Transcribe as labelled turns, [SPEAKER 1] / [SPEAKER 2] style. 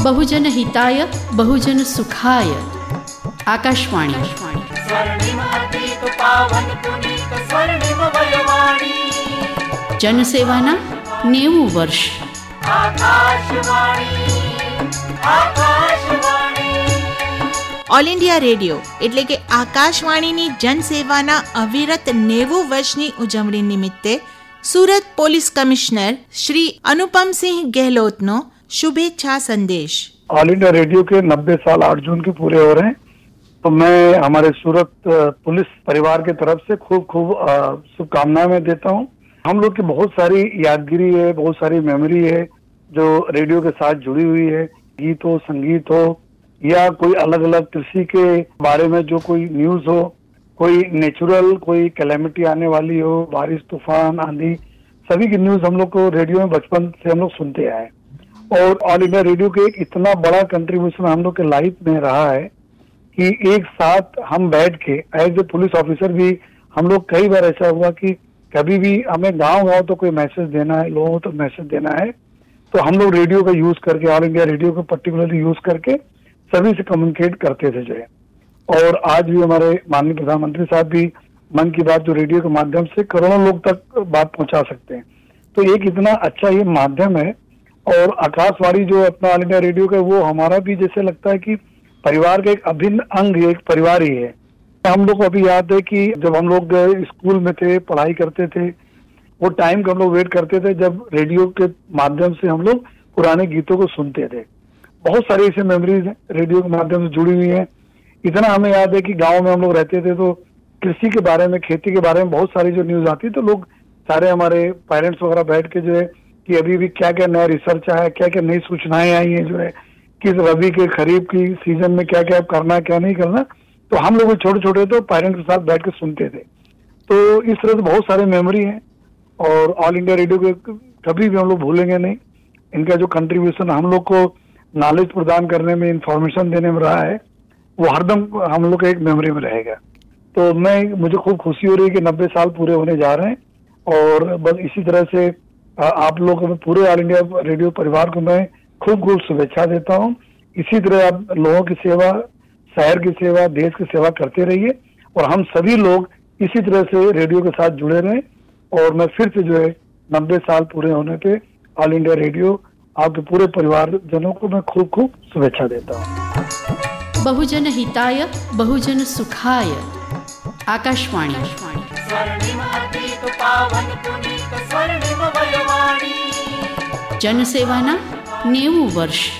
[SPEAKER 1] बहुजन हिताय बहुजन सुखाय आकाशवाणी जनसेवाना 90 વર્ષ
[SPEAKER 2] ઓલ ઇન્ડિયા રેડિયો એટલે કે આકાશવાણીની જનસેવાના અવિરત 90 વર્ષની ઉજવણી નિમિત્તે સુરત પોલીસ કમિશનર શ્રી अनुपम सिंह गहलोतનો शुभेच्छा संदेश।
[SPEAKER 3] ऑल इंडिया रेडियो के 90 साल 8 जून के पूरे हो रहे हैं, तो मैं हमारे सूरत पुलिस परिवार की तरफ से खूब शुभकामनाएं देता हूं। हम लोग की बहुत सारी यादगिरी है, बहुत सारी मेमोरी है जो रेडियो के साथ जुड़ी हुई है। गीत हो, संगीत हो, या कोई अलग अलग कृषि के बारे में जो कोई न्यूज हो, कोई नेचुरल कोई कैलेमिटी आने वाली हो, बारिश, तूफान, आंधी, सभी की न्यूज हम लोग को रेडियो में बचपन से हम लोग सुनते आए। और ऑल इंडिया रेडियो के एक इतना बड़ा कंट्रीब्यूशन हम लोग के लाइफ में रहा है कि एक साथ हम बैठ के एज ए पुलिस ऑफिसर भी हम लोग कई बार ऐसा हुआ कि कभी भी हमें गाँव तो कोई मैसेज देना है, लोगों को मैसेज देना है, तो हम लोग रेडियो का यूज करके, ऑल इंडिया रेडियो को पर्टिकुलरली यूज करके सभी से कम्युनिकेट करते थे जो है। और आज भी हमारे माननीय प्रधानमंत्री साहब भी मन की बात जो रेडियो के माध्यम से करोड़ों लोग तक बात पहुंचा सकते हैं। तो एक इतना अच्छा ये माध्यम है। और आकाशवाणी जो अपना ऑल इंडिया रेडियो का, वो हमारा भी जैसे लगता है कि परिवार का एक अभिन्न अंग, एक परिवार ही है। हम लोग को अभी याद है कि जब हम लोग स्कूल में थे, पढ़ाई करते थे, वो टाइम का हम लोग वेट करते थे जब रेडियो के माध्यम से हम लोग पुराने गीतों को सुनते थे। बहुत सारी ऐसी मेमोरीज रेडियो के माध्यम से जुड़ी हुई है। इतना हमें याद है कि गांव में हम लोग रहते थे तो कृषि के बारे में, खेती के बारे में बहुत सारी जो न्यूज आती, तो लोग सारे हमारे पेरेंट्स वगैरह बैठ के जो है कि अभी भी क्या क्या नया रिसर्च आया है, क्या क्या नई सूचनाएं आई हैं जो है, किस रबी के खरीफ की सीजन में क्या क्या करना है, क्या नहीं करना, तो हम लोग छोटे छोटे तो पेरेंट्स के साथ बैठ के सुनते थे। तो इस तरह से बहुत सारे मेमोरी हैं और ऑल इंडिया रेडियो के कभी भी हम लोग भूलेंगे नहीं। इनका जो कंट्रीब्यूशन हम लोग को नॉलेज प्रदान करने में, इंफॉर्मेशन देने में रहा है, वो हरदम हम लोग के एक मेमोरी में रहेगा। तो मुझे खूब खुशी हो रही है कि 90 साल पूरे होने जा रहे हैं। और बस इसी तरह से आप लोग पूरे ऑल इंडिया रेडियो परिवार को मैं खूब शुभेच्छा देता हूँ। इसी तरह आप लोगों की सेवा, शहर की सेवा, देश की सेवा करते रहिए और हम सभी लोग इसी तरह से रेडियो के साथ जुड़े रहें। और मैं फिर से जो है 90 साल पूरे होने पे ऑल इंडिया रेडियो आपके पूरे परिवार जनों को मैं खूब शुभेच्छा देता हूँ।
[SPEAKER 1] बहुजन हिताय बहुजन सुखाय आकाशवाणी जनसेवाना 90 વર્ષ।